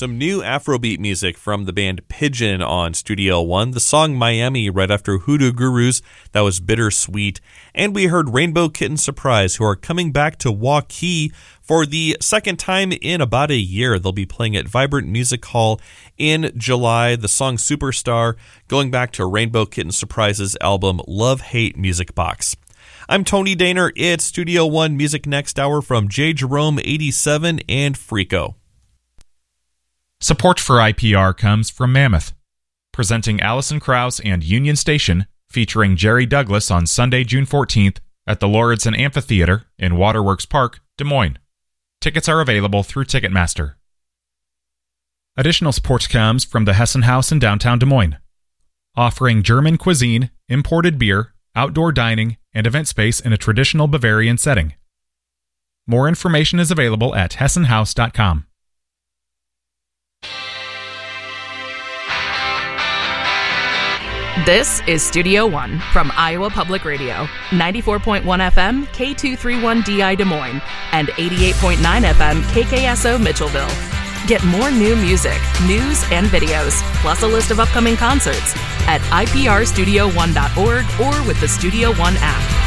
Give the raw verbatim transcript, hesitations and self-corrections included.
Some new Afrobeat music from the band Pigeon on Studio One. The song Miami right after Hoodoo Gurus, that was Bittersweet. And we heard Rainbow Kitten Surprise, who are coming back to Waukee for the second time in about a year. They'll be playing at Vibrant Music Hall in July. The song Superstar, going back to Rainbow Kitten Surprise's album Love Hate Music Box. I'm Tony Daner. It's Studio One Music Next Hour from J. Jerome eighty-seven and Freako. Support for I P R comes from Mammoth, presenting Alison Krauss and Union Station, featuring Jerry Douglas on Sunday, June fourteenth at the Lauridsen Amphitheater in Waterworks Park, Des Moines. Tickets are available through Ticketmaster. Additional support comes from the Hessen House in downtown Des Moines, offering German cuisine, imported beer, outdoor dining, and event space in a traditional Bavarian setting. More information is available at hessen house dot com. This is Studio One from Iowa Public Radio, ninety-four point one F M, K two thirty-one D I Des Moines, and eighty-eight point nine F M, K K S O Mitchellville. Get more new music, news, and videos, plus a list of upcoming concerts at I P R studio one dot org or with the Studio One app.